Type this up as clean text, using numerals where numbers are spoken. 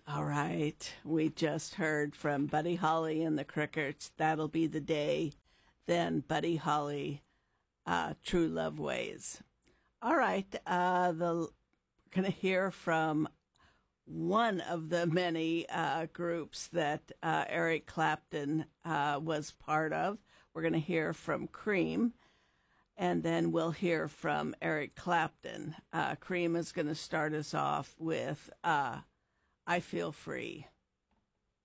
All right. We just heard from Buddy Holly and the Crickets. That'll be the day. Then Buddy Holly, True Love Ways. All right. Going to hear from one of the many groups that Eric Clapton was part of. We're going to hear from Cream, and then we'll hear from Eric Clapton. Cream is going to start us off with I Feel Free.